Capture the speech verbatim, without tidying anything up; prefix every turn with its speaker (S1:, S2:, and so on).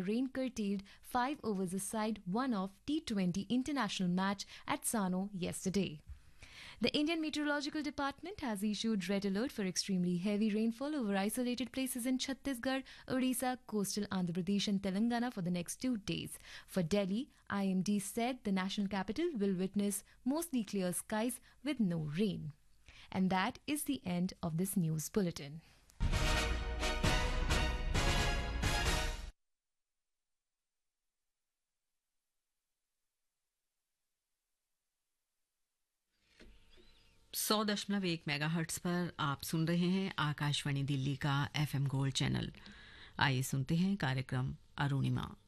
S1: rain curtailed five overs aside one-off T twenty international match at Sano yesterday. The Indian Meteorological Department has issued red alert for extremely heavy rainfall over isolated places in Chhattisgarh, Odisha, coastal Andhra Pradesh and Telangana for the next two days. For Delhi, I M D said the national capital will witness mostly clear skies with no rain. And that is the end of this news bulletin.
S2: सौ दशमलव एक mega hertz पर आप सुन रहे हैं आकाशवाणी दिल्ली का FM gold channel. आइए सुनते हैं कार्यक्रम अरुणिमा।